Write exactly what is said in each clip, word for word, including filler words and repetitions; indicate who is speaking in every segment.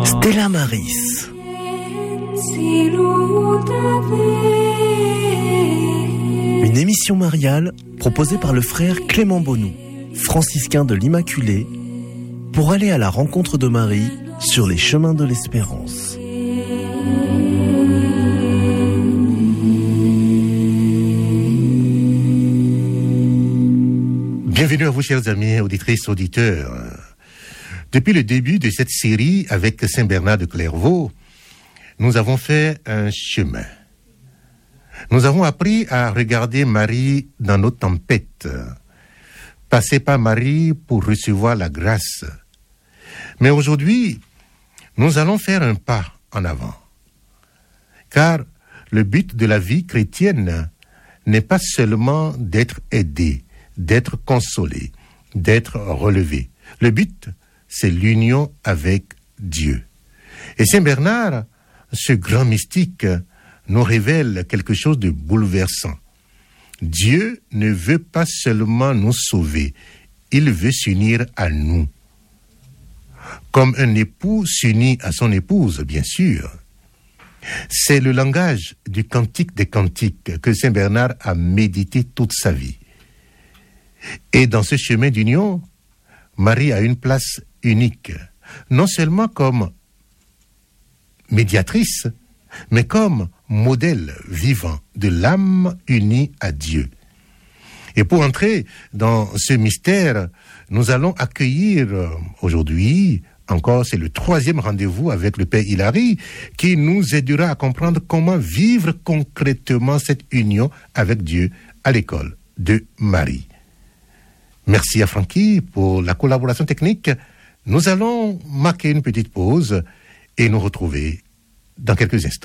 Speaker 1: Stella Maris. Une émission mariale proposée par le frère Clément Bonou, franciscain de l'Immaculée, pour aller à la rencontre de Marie sur les chemins de l'espérance.
Speaker 2: Bienvenue à vous, chers amis, auditrices, auditeurs. Depuis le début de cette série avec Saint Bernard de Clairvaux, nous avons fait un chemin. Nous avons appris à regarder Marie dans nos tempêtes, passer par Marie pour recevoir la grâce. Mais aujourd'hui, nous allons faire un pas en avant. Car le but de la vie chrétienne n'est pas seulement d'être aidé, d'être consolé, d'être relevé. Le but, c'est l'union avec Dieu. Et Saint Bernard, ce grand mystique, nous révèle quelque chose de bouleversant. Dieu ne veut pas seulement nous sauver, il veut s'unir à nous. Comme un époux s'unit à son épouse, bien sûr. C'est le langage du cantique des cantiques que Saint Bernard a médité toute sa vie. Et dans ce chemin d'union, Marie a une place unique, non seulement comme médiatrice, mais comme modèle vivant de l'âme unie à Dieu. Et pour entrer dans ce mystère, nous allons accueillir aujourd'hui, encore c'est le troisième rendez-vous avec le Père Hilary, qui nous aidera à comprendre comment vivre concrètement cette union avec Dieu à l'école de Marie. Merci à Francky pour la collaboration technique. Nous allons marquer une petite pause et nous retrouver dans quelques instants.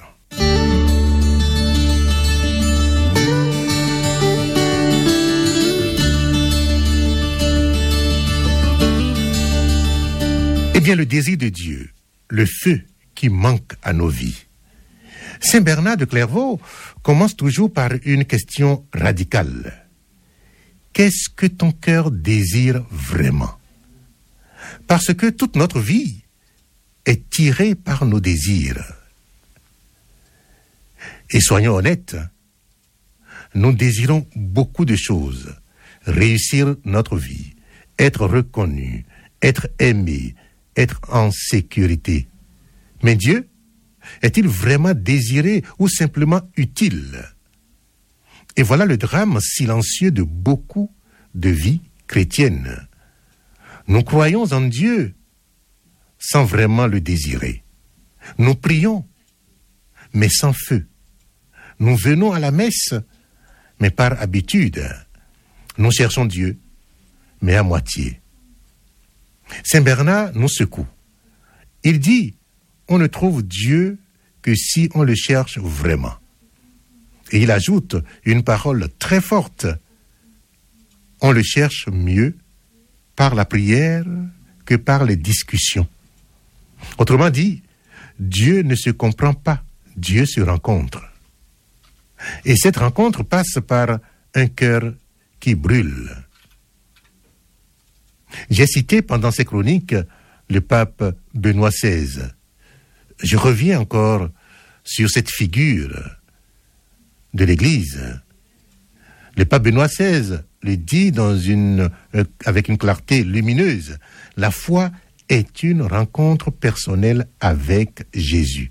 Speaker 2: Eh bien, le désir de Dieu, le feu qui manque à nos vies. Saint Bernard de Clairvaux commence toujours par une question radicale. Qu'est-ce que ton cœur désire vraiment? Parce que toute notre vie est tirée par nos désirs. Et soyons honnêtes, nous désirons beaucoup de choses. Réussir notre vie, être reconnu, être aimé, être en sécurité. Mais Dieu, est-il vraiment désiré ou simplement utile? Et voilà le drame silencieux de beaucoup de vies chrétiennes. Nous croyons en Dieu sans vraiment le désirer. Nous prions, mais sans feu. Nous venons à la messe, mais par habitude. Nous cherchons Dieu, mais à moitié. Saint Bernard nous secoue. Il dit, on ne trouve Dieu que si on le cherche vraiment. Et il ajoute une parole très forte. On le cherche mieux par la prière que par les discussions. Autrement dit, Dieu ne se comprend pas, Dieu se rencontre. Et cette rencontre passe par un cœur qui brûle. J'ai cité pendant ces chroniques le pape Benoît seize. Je reviens encore sur cette figure de l'Église. Le pape Benoît seize le dit dans une, euh, avec une clarté lumineuse. La foi est une rencontre personnelle avec Jésus.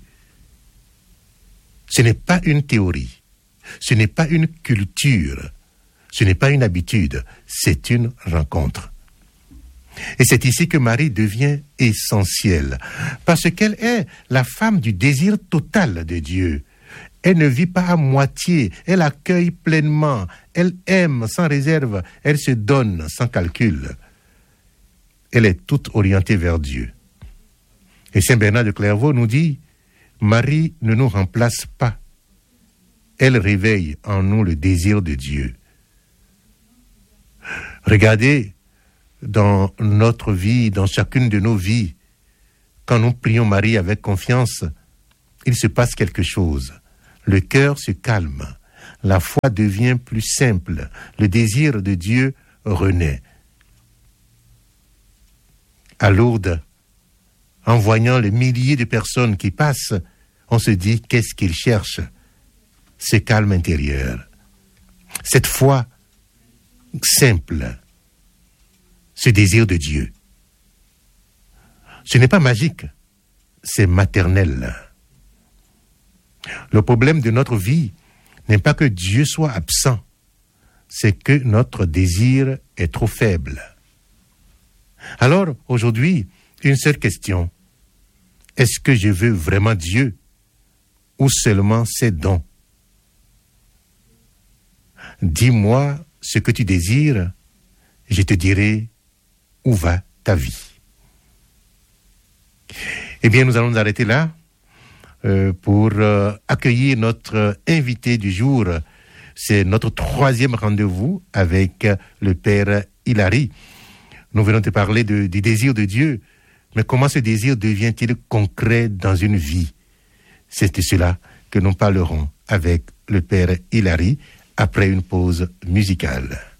Speaker 2: Ce n'est pas une théorie, ce n'est pas une culture, ce n'est pas une habitude, c'est une rencontre. Et c'est ici que Marie devient essentielle, parce qu'elle est la femme du désir total de Dieu. Elle ne vit pas à moitié, elle accueille pleinement, elle aime sans réserve, elle se donne sans calcul. Elle est toute orientée vers Dieu. Et Saint Bernard de Clairvaux nous dit, Marie ne nous remplace pas, elle réveille en nous le désir de Dieu. Regardez, dans notre vie, dans chacune de nos vies, quand nous prions Marie avec confiance, il se passe quelque chose. Le cœur se calme, la foi devient plus simple, le désir de Dieu renaît. À Lourdes, En voyant les milliers de personnes qui passent, on se dit qu'est-ce qu'ils cherchent? Ce calme intérieur. Cette foi simple. Ce désir de Dieu. Ce n'est pas magique, c'est maternel. Le problème de notre vie n'est pas que Dieu soit absent, c'est que notre désir est trop faible. Alors, aujourd'hui, une seule question. Est-ce que je veux vraiment Dieu ou seulement ses dons? Dis-moi ce que tu désires, je te dirai où va ta vie. Eh bien, nous allons nous arrêter là euh, pour euh, accueillir notre invité du jour. C'est notre troisième rendez-vous avec le Père Hilary. Nous venons te parler de, du désir de Dieu, mais comment ce désir devient-il concret dans une vie? C'est de cela que nous parlerons avec le Père Hilary après une pause musicale.